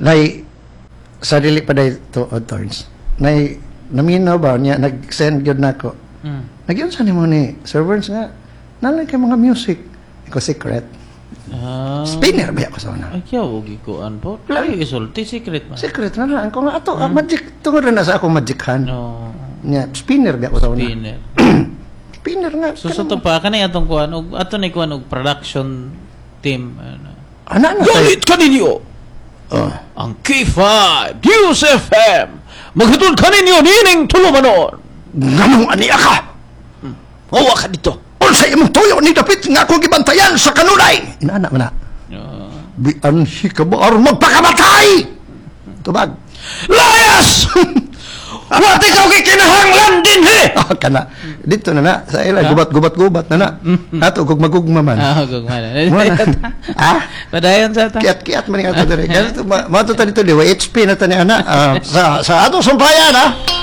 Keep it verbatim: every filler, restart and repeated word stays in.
nay sa dili pa day to turns. Nay naminaw ba niya nag-send gyud nako. Mm. Nagyon sa nimo ni servers nga nalang kay mga music. Iko secret. Ah. Spinner ba ako sa una? Ay, kaya huwag ikuan po. Ay, isulti, secret man. Secret na lang. Kung ato, ah, magic, tungod na sa ako magic hand. No. Nya, spinner ba ako sa una? Spinner. Spinner nga. So, sa to pa, kanay atong kuan, og ato na kuan, og production team. Ano. Ana na. Galit ka ninyo! Oh. Ang K five, News F M, maghatod ka ninyo, nining tulumanon. Ganong aniya ka! Hmm. Mawa ka dito. Unsay imong tuyo ni dapit nga akong gibantayan sa kanunay! Inaana man na. Uh, Bian si ka ba aron magpakamatay! Tubag. Layas! Wati ka kay kinahanglan din, he! Ah, kana. Dito na na. Sa ila, gubat-gubat-gubat na na. Ato, gugmagugma man. Ah, gugmana. Muna. Ah? Padayon sa ta. Kiat-kiat man yung ato dire. Ganito, mato ta dito, liwa. H P na ta ni ana. Ah, sa, sa ato sumpayan, ha?